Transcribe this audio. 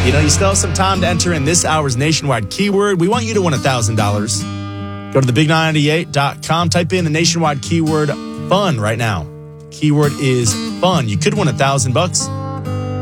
You know, you still have some time to enter in this hour's nationwide keyword. We want you to win $1,000. Go to thebig998.com. Type in the nationwide keyword fun right now. Keyword is fun. You could win $1,000.